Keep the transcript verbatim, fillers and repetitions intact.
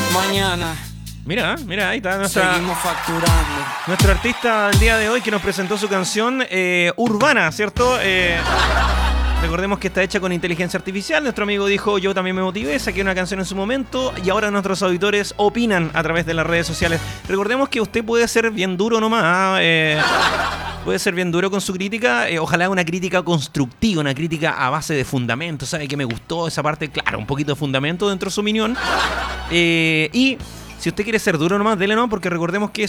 Mañana. Mira, mira, ahí está nuestra, seguimos facturando. Nuestro artista del día de hoy que nos presentó su canción eh, Urbana, ¿cierto? Eh, recordemos que está hecha con inteligencia artificial. Nuestro amigo dijo, yo también me motivé, saqué una canción en su momento y ahora nuestros auditores opinan a través de las redes sociales. Recordemos que usted puede ser bien duro nomás, ¿ah? eh, puede ser bien duro con su crítica, eh, ojalá una crítica constructiva, una crítica a base de fundamento. ¿Sabe que me gustó esa parte? Claro, un poquito de fundamento dentro de su opinión. Eh, y... Si usted quiere ser duro nomás, dele no, porque recordemos que